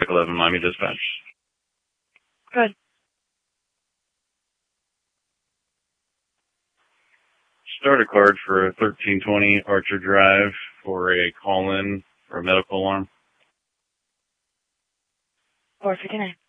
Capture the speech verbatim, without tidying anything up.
eleven Miami Dispatch. Good. Start a card for thirteen twenty Archer Drive for a call-in for a medical alarm. four fifty-nine.